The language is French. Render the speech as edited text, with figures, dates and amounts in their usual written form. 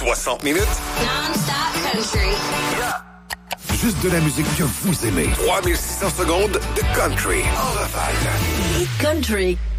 60 minutes. Non-stop country. Juste de la musique que vous aimez. 3600 secondes de country en rafale. Country